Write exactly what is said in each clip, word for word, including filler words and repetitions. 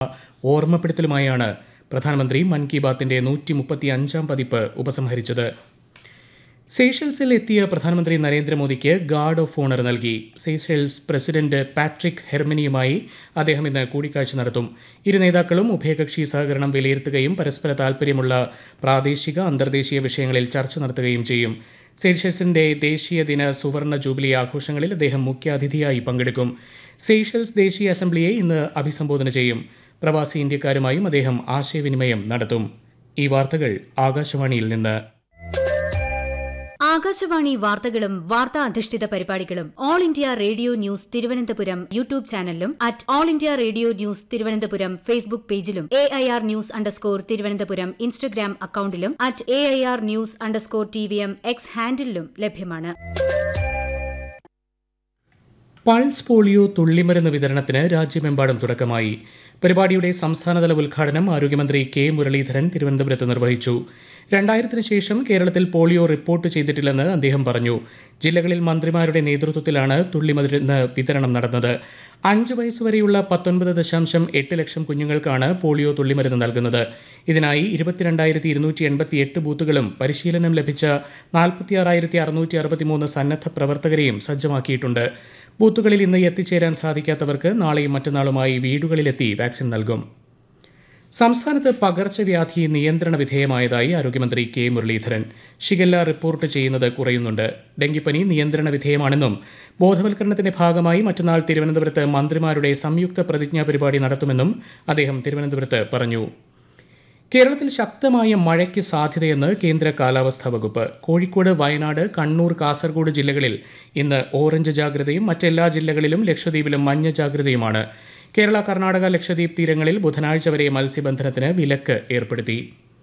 ഓർമ്മപ്പെടുത്തലുമായാണ് പ്രധാനമന്ത്രി മൻ കി ബാത്തിന്റെ നൂറ്റി മുപ്പത്തി അഞ്ചാം പതിപ്പ് ഉപസംഹരിച്ചത്. സെയ്ഷൽസിൽ എത്തിയ പ്രധാനമന്ത്രി നരേന്ദ്രമോദിക്ക് ഗാർഡ് ഓഫ് ഓണർ നൽകി. സെയ്ഷൽസ് പ്രസിഡന്റ് പാട്രിക് ഹെർമിനിയുമായി അദ്ദേഹം ഇന്ന് കൂടിക്കാഴ്ച നടത്തും. ഇരു നേതാക്കളും ഉഭയകക്ഷി സഹകരണം വിലയിരുത്തുകയും പരസ്പര താൽപ്പര്യമുള്ള പ്രാദേശിക അന്തർദേശീയ വിഷയങ്ങളിൽ ചർച്ച നടത്തുകയും ചെയ്യും. സെയ്ഷൽസിന്റെ ദേശീയ ദിന സുവർണ ജൂബിലി ആഘോഷങ്ങളിൽ അദ്ദേഹം മുഖ്യാതിഥിയായി പങ്കെടുക്കും. സെയ്ഷൽസ് ദേശീയ അസംബ്ലിയെ ഇന്ന് അഭിസംബോധന ചെയ്യും. പ്രവാസി ഇന്ത്യക്കാരുമായും അദ്ദേഹം ആശയവിനിമയം നടത്തും. ഈ വാർത്തകൾ ആകാശവാണിയിൽ നിന്ന്. ആകാശവാണി വാർത്തകളും വാർത്താ അധിഷ്ഠിത പരിപാടികളും all India radio news Thiruvananthapuram YouTube ചാനലിലും at all India radio news Thiruvananthapuram Facebook പേജിലും A I R news underscore Thiruvananthapuram Instagram അക്കൌണ്ടിലും at A I R news underscore T V M X ഹാൻഡിലും ലഭ്യമാണ്. പൾസ് പോളിയോ തുള്ളിമരുന്ന് വിതരണത്തിന് രാജ്യമെമ്പാടും തുടക്കമായി. പരിപാടിയുടെ സംസ്ഥാനതല ഉദ്ഘാടനം ആരോഗ്യമന്ത്രി കെ മുരളീധരൻ തിരുവനന്തപുരത്ത് നിർവഹിച്ചു. രണ്ടായിരത്തിന് ശേഷം കേരളത്തിൽ പോളിയോ റിപ്പോർട്ട് ചെയ്തിട്ടില്ലെന്ന് അദ്ദേഹം പറഞ്ഞു. ജില്ലകളിൽ മന്ത്രിമാരുടെ നേതൃത്വത്തിലാണ് തുള്ളിമരുന്ന് വിതരണം നടന്നത്. അഞ്ച് വയസ്സുവരെയുള്ള പത്തൊൻപത് ദശാംശം എട്ട് ലക്ഷം കുഞ്ഞുങ്ങൾക്കാണ് പോളിയോ തുള്ളിമരുന്ന് നൽകുന്നത്. ഇതിനായി ഇരുപത്തിരണ്ടായിരത്തി ഇരുന്നൂറ്റി എൺപത്തി എട്ട് ബൂത്തുകളും പരിശീലനം ലഭിച്ച നാൽപ്പത്തിയാറായിരത്തി അറുന്നൂറ്റി അറുപത്തിമൂന്ന് സന്നദ്ധ പ്രവർത്തകരെയും സജ്ജമാക്കിയിട്ടുണ്ട്. ബൂത്തുകളിൽ ഇന്ന് എത്തിച്ചേരാൻ സാധിക്കാത്തവർക്ക് നാളെയും മറ്റന്നാളുമായി വീടുകളിലെത്തി വാക്സിൻ നൽകും. സംസ്ഥാനത്ത് പകർച്ചവ്യാധി നിയന്ത്രണ വിധേയമായതായി ആരോഗ്യമന്ത്രി കെ മുരളീധരൻ. ഷിഗല്ല റിപ്പോർട്ട് ചെയ്യുന്നത് കുറയുന്നുണ്ട്. ഡെങ്കിപ്പനി നിയന്ത്രണ വിധേയമാണെന്നും ബോധവൽക്കരണത്തിന്റെ ഭാഗമായി മറ്റന്നാൾ തിരുവനന്തപുരത്ത് മന്ത്രിമാരുടെ സംയുക്ത പ്രതിജ്ഞാ പരിപാടി നടത്തുമെന്നും അദ്ദേഹം തിരുവനന്തപുരത്ത് പറഞ്ഞു. കേരളത്തിൽ ശക്തമായ മഴയ്ക്ക് സാധ്യതയെന്ന് കേന്ദ്ര കാലാവസ്ഥാ വകുപ്പ്. കോഴിക്കോട്, വയനാട്, കണ്ണൂർ, കാസർഗോഡ് ജില്ലകളിൽ ഇന്ന് ഓറഞ്ച് ജാഗ്രതയും മറ്റെല്ലാ ജില്ലകളിലും ലക്ഷദ്വീപിലും മഞ്ഞ ജാഗ്രതയുമാണ്. കേരള, കർണാടക, ലക്ഷദ്വീപ് തീരങ്ങളിൽ ബുധനാഴ്ച വരെ മത്സ്യബന്ധനത്തിന് വിലക്ക് ഏർപ്പെടുത്തി.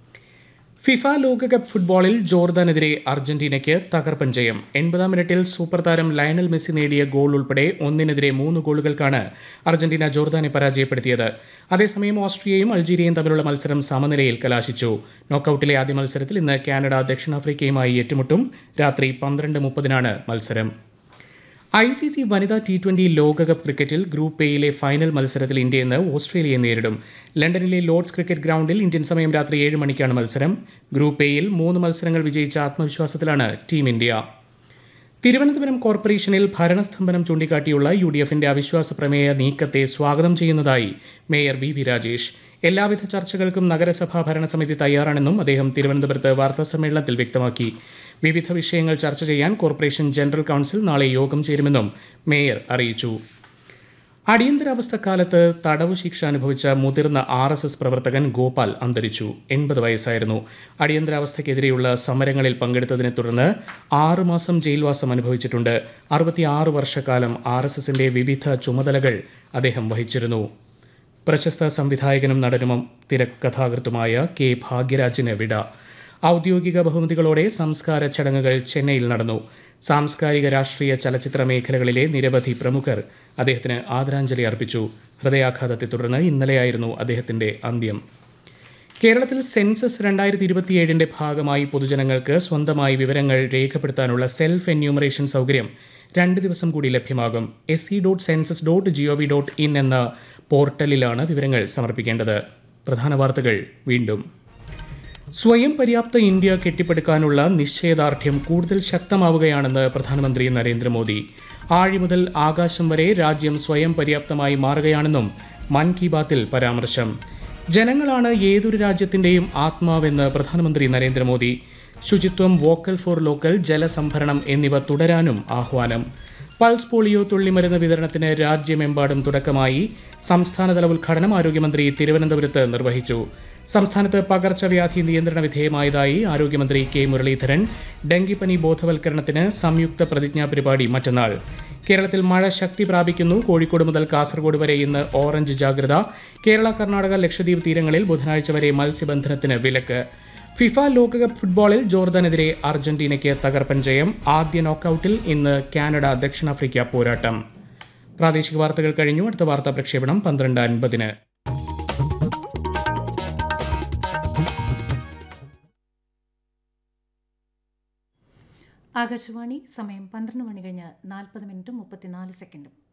ഫിഫ ലോകകപ്പ് ഫുട്ബോളിൽ ജോർദാനെതിരെ അർജന്റീനയ്ക്ക് തകർപ്പൻ ജയം. എൺപതാം മിനിറ്റിൽ സൂപ്പർ താരം ലയണൽ മെസ്സി നേടിയ ഗോൾ ഉൾപ്പെടെ ഒന്നിനെതിരെ മൂന്ന് ഗോളുകൾക്കാണ് അർജന്റീന ജോർദാനെ പരാജയപ്പെടുത്തിയത്. അതേസമയം ഓസ്ട്രിയയും അൾജീരിയയും തമ്മിലുള്ള മത്സരം സമനിലയിൽ കലാശിച്ചു. നോക്കൌട്ടിലെ ആദ്യ മത്സരത്തിൽ ഇന്ന് കാനഡ ദക്ഷിണാഫ്രിക്കയുമായി ഏറ്റുമുട്ടും. രാത്രി പന്ത്രണ്ട് മുപ്പതിനാണ് മത്സരം. ഐ സി സി വനിതാ ടി ട്വന്റി ലോകകപ്പ് ക്രിക്കറ്റിൽ ഗ്രൂപ്പ് എയിലെ ഫൈനൽ മത്സരത്തിൽ ഇന്ത്യ ഇന്ന് ഓസ്ട്രേലിയയെ നേരിടും. ലണ്ടനിലെ ലോർഡ്സ് ക്രിക്കറ്റ് ഗ്രൗണ്ടിൽ ഇന്ത്യൻ സമയം രാത്രി ഏഴ് മണിക്കാണ് മത്സരം. ഗ്രൂപ്പ് എയിൽ മൂന്ന് മത്സരങ്ങൾ വിജയിച്ച ആത്മവിശ്വാസത്തിലാണ് ടീം ഇന്ത്യ. തിരുവനന്തപുരം കോർപ്പറേഷനിൽ ഭരണസ്തംഭനം ചൂണ്ടിക്കാട്ടിയുള്ള യു ഡി എഫിന്റെ അവിശ്വാസ പ്രമേയ നീക്കത്തെ സ്വാഗതം ചെയ്യുന്നതായി മേയർ വി വി രാജേഷ്. എല്ലാവിധ ചർച്ചകൾക്കും നഗരസഭാ ഭരണസമിതി തയ്യാറാണെന്നും അദ്ദേഹം തിരുവനന്തപുരത്ത് വാർത്താസമ്മേളനത്തിൽ വ്യക്തമാക്കി. വിവിധ വിഷയങ്ങൾ ചർച്ച ചെയ്യാൻ കോർപ്പറേഷൻ ജനറൽ കൌൺസിൽ നാളെ യോഗം ചേരുമെന്നും മേയർ അറിയിച്ചു. അടിയന്തരാവസ്ഥക്കാലത്ത് തടവു ശിക്ഷ അനുഭവിച്ച മുതിർന്ന ആർ എസ് എസ് പ്രവർത്തകൻ ഗോപാൽ അന്തരിച്ചു. എൺപത് വയസ്സായിരുന്നു. അടിയന്തരാവസ്ഥയ്ക്കെതിരെയുള്ള സമരങ്ങളിൽ പങ്കെടുത്തതിനെ തുടർന്ന് ആറുമാസം ജയിൽവാസം അനുഭവിച്ചിട്ടുണ്ട്. അറുപത്തിയാറ് വർഷക്കാലം ആർ എസ് എസിന്റെ വിവിധ ചുമതലകൾ അദ്ദേഹം വഹിച്ചിരുന്നു. പ്രശസ്ത സംവിധായകനും നടനും തിരക്കഥാകൃത്തുമായ കെ ഭാഗ്യരാജിന് വിട. ഔദ്യോഗിക ബഹുമതികളോടെ സംസ്കാര ചടങ്ങുകൾ ചെന്നൈയിൽ നടന്നു. സാംസ്കാരിക, രാഷ്ട്രീയ, ചലച്ചിത്ര മേഖലകളിലെ നിരവധി പ്രമുഖർ അദ്ദേഹത്തിന് ആദരാഞ്ജലി അർപ്പിച്ചു. ഹൃദയാഘാതത്തെ തുടർന്ന് ഇന്നലെയായിരുന്നു അദ്ദേഹത്തിന്റെ അന്ത്യം. കേരളത്തിൽ സെൻസസ് രണ്ടായിരത്തി ഇരുപത്തിയേഴിന്റെ ഭാഗമായി പൊതുജനങ്ങൾക്ക് സ്വന്തമായി വിവരങ്ങൾ രേഖപ്പെടുത്താനുള്ള സെൽഫ് എന്യൂമറേഷൻ സൗകര്യം രണ്ട് ദിവസം കൂടി ലഭ്യമാകും. S C dot census dot G O V dot in എന്ന പോർട്ടലിലാണ് വിവരങ്ങൾ സമർപ്പിക്കേണ്ടത്. പ്രധാന വാർത്തകൾ വീണ്ടും. സ്വയം പര്യാപ്ത ഇന്ത്യ കെട്ടിപ്പടുക്കാനുള്ള നിശ്ചയദാർഢ്യം കൂടുതൽ ശക്തമാവുകയാണെന്ന് പ്രധാനമന്ത്രി നരേന്ദ്രമോദി. ആഴി മുതൽ ആകാശം വരെ രാജ്യം സ്വയം പര്യാപ്തമായി മാറുകയാണെന്നും മൻ കി ബാത്തിൽ പരാമർശം. ജനങ്ങളാണ് ഏതൊരു രാജ്യത്തിന്റെയും ആത്മാവെന്ന് പ്രധാനമന്ത്രി നരേന്ദ്രമോദി. ശുചിത്വം, വോക്കൽ ഫോർ ലോക്കൽ, ജലസംഭരണം എന്നിവ തുടരാനും ആഹ്വാനം. പൾസ് പോളിയോ തുള്ളിമരുന്ന് വിതരണത്തിന് രാജ്യമെമ്പാടും തുടക്കമായി. സംസ്ഥാനതല ഉദ്ഘാടനം ആരോഗ്യമന്ത്രി തിരുവനന്തപുരത്ത് നിർവഹിച്ചു. സംസ്ഥാനത്ത് പകർച്ചവ്യാധി നിയന്ത്രണ വിധേയമായതായി ആരോഗ്യമന്ത്രി കെ മുരളീധരൻ. ഡെങ്കിപ്പനി ബോധവൽക്കരണത്തിന് സംയുക്ത പ്രതിജ്ഞാ പരിപാടി മറ്റന്നാൾ. കേരളത്തിൽ മഴ ശക്തി പ്രാപിക്കുന്നു. കോഴിക്കോട് മുതൽ കാസർഗോഡ് വരെ ഇന്ന് ഓറഞ്ച് ജാഗ്രത. കേരള, കർണാടക, ലക്ഷദ്വീപ് തീരങ്ങളിൽ ബുധനാഴ്ച വരെ മത്സ്യബന്ധനത്തിന് വിലക്ക്. ഫിഫ ലോകകപ്പ് ഫുട്ബോളിൽ ജോർദാനെതിരെ അർജന്റീനയ്ക്ക് തകർപ്പൻ ജയം. ആദ്യ നോക്കൌട്ടിൽ ഇന്ന് കാനഡ ദക്ഷിണാഫ്രിക്ക പോരാട്ടം. പ്രാദേശിക വാർത്തകൾ കഴിഞ്ഞു. അടുത്ത വാർത്താ പ്രക്ഷേപണം പന്ത്രണ്ട് അൻപതിന്. ആകാശവാണി, സമയം പന്ത്രണ്ട് മണി കഴിഞ്ഞ് നാൽപ്പത് മിനിറ്റും മുപ്പത്തിനാല് സെക്കൻഡും.